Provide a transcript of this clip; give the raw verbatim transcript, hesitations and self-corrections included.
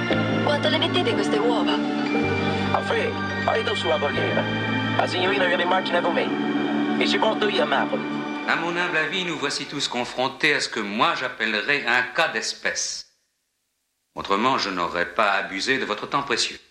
Quanto le mettete queste uova? A fe, aiuto sulla corriera. La signorina viene in macchina con me. E ci porto io a Napoli. À mon humble avis, nous voici tous confrontés à ce que moi j'appellerais un cas d'espèce. Autrement, je n'aurais pas abusé de votre temps précieux.